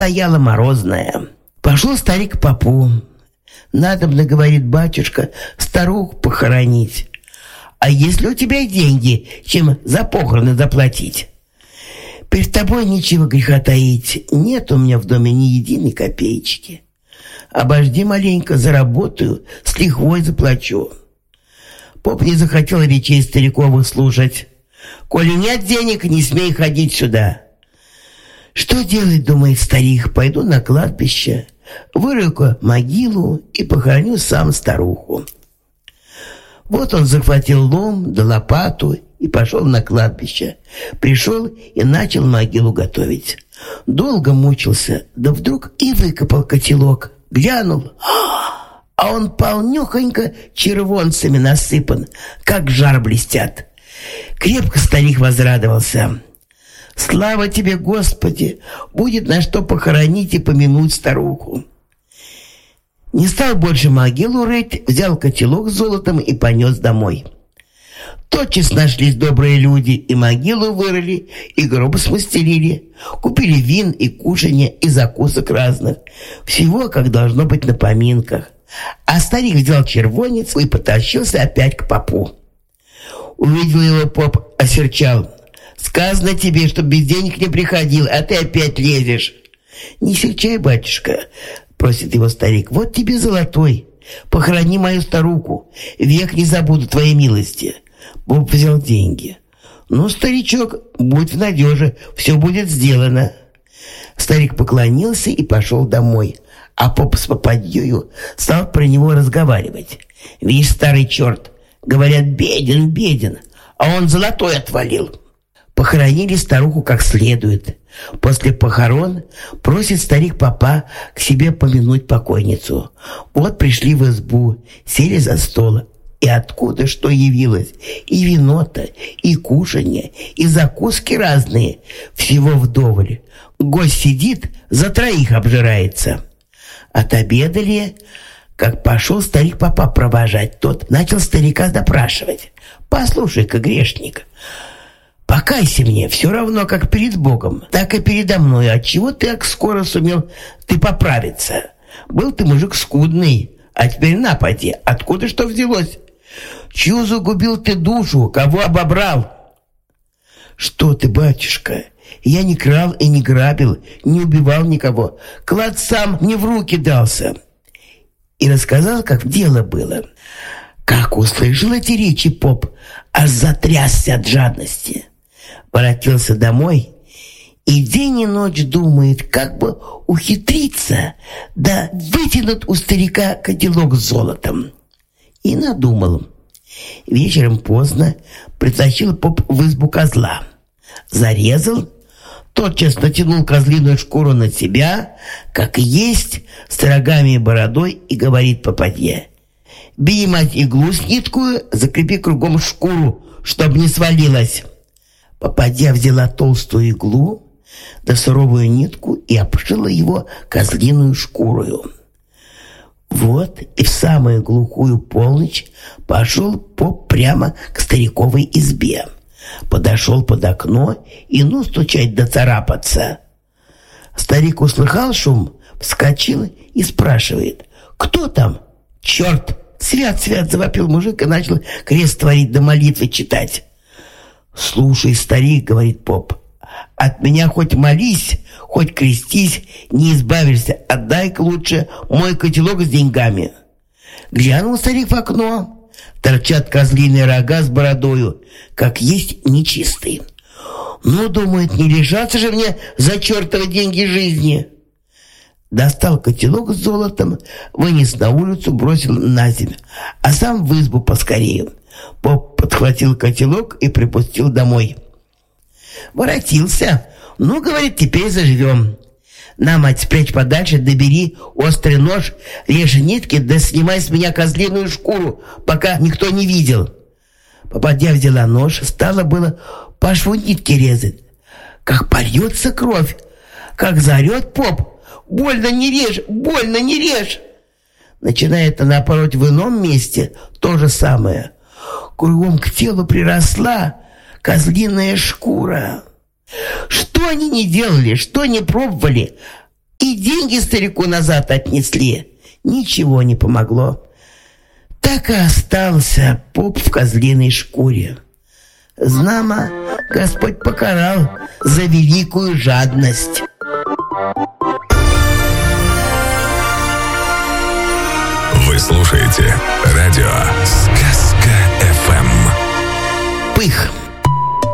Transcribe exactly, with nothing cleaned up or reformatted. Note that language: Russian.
стояла морозная. Пошел старик к попу. «Надобно, — говорит батюшка, — старуху похоронить. А если у тебя деньги, чем за похороны заплатить?» «Перед тобой ничего греха таить. Нет у меня в доме ни единой копеечки. Обожди маленько, заработаю, с лихвой заплачу». Поп не захотел речей стариковых слушать. «Коли нет денег, не смей ходить сюда». «Что делать, — думает старик, — пойду на кладбище, вырою-ка могилу и похороню сам старуху». Вот он захватил лом да лопату и пошел на кладбище. Пришел и начал могилу готовить. Долго мучился, да вдруг и выкопал котелок. Глянул, а он полнёхонько червонцами насыпан, как жар блестят. Крепко старик возрадовался. «Слава тебе, Господи! Будет на что похоронить и помянуть старуху». Не стал больше могилу рыть, взял котелок с золотом и понес домой. Тотчас нашлись добрые люди, и могилу вырыли, и гроб смастерили, купили вин и кушанья, и закусок разных. Всего, как должно быть на поминках. А старик взял червонец и потащился опять к попу. Увидел его поп, осерчал. «Сказано тебе, что без денег не приходил, а ты опять лезешь». «Не серчай, батюшка, — просит его старик, — вот тебе золотой. Похорони мою старуху, век не забуду твоей милости». Поп взял деньги. «Ну, старичок, будь в надеже, все будет сделано». Старик поклонился и пошел домой, а поп с попадьёю стал про него разговаривать. «Видишь, старый черт, говорят, беден, беден, а он золотой отвалил». Похоронили старуху как следует. После похорон просит старик попа к себе помянуть покойницу. Вот пришли в избу, сели за стол. И откуда что явилось? И вино-то, и кушанье, и закуски разные. Всего вдоволь. Гость сидит, за троих обжирается. Отобедали, как пошел старик попа провожать. Тот начал старика допрашивать. «Послушай-ка, грешник, покайся мне, все равно, как перед Богом, так и передо мной. Отчего ты так скоро сумел ты поправиться? Был ты мужик скудный, а теперь напади, откуда что взялось? Чью загубил ты душу, кого обобрал?» «Что ты, батюшка, я не крал и не грабил, не убивал никого. Клад сам мне в руки дался». И рассказал, как дело было. Как услышал эти речи поп, аж затрясся от жадности. Воротился домой и день и ночь думает, как бы ухитриться, да вытянуть у старика котелок с золотом. И надумал. Вечером поздно притащил поп в избу козла. Зарезал, тотчас натянул козлиную шкуру на себя, как есть, с рогами и бородой, и говорит попадье: «Бери, мать, иглу с ниткою, закрепи кругом шкуру, чтоб не свалилась». Попадья взяла толстую иглу да суровую нитку и обшила его козлиную шкурою. Вот и в самую глухую полночь пошел поп прямо к стариковой избе. Подошел под окно и ну стучать да царапаться. Старик услыхал шум, вскочил и спрашивает: «Кто там?» «Черт! Свят, свят!» — завопил мужик и начал крест творить да молитвы читать. «Слушай, старик, — говорит поп, — от меня хоть молись, хоть крестись, не избавишься. Отдай-ка лучше мой котелок с деньгами». Глянул старик в окно. Торчат козлиные рога с бородою, как есть нечистый. «Ну, — думает, — не лишаться же мне за чертовы деньги жизни». Достал котелок с золотом, вынес на улицу, бросил на землю, а сам в избу поскорее. Поп подхватил котелок и припустил домой. Воротился. «Ну, — говорит, — теперь заживем. На, мать, спрячь подальше, да бери острый нож, режь нитки, да снимай с меня козлиную шкуру, пока никто не видел». Попадья взяла нож, стала было по шву нитки резать. Как польется кровь, как заорет поп: «Больно не режь, больно не режь!» Начинает она пороть в ином месте то же самое. Кругом к телу приросла козлиная шкура. Что они не делали, что не пробовали, деньги старику назад отнесли. Ничего не помогло. Так и остался поп в козлиной шкуре. Знамо, Господь покарал за великую жадность. Вы слушаете радио «Сказка эф эм». Пых.